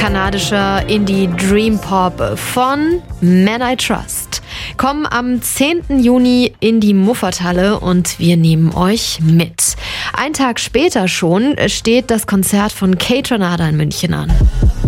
kanadischer Indie-Dream-Pop von Man I Trust. Kommen am 10. Juni in die Muffathalle und wir nehmen euch mit. Einen Tag später schon steht das Konzert von Kaytranada in München an.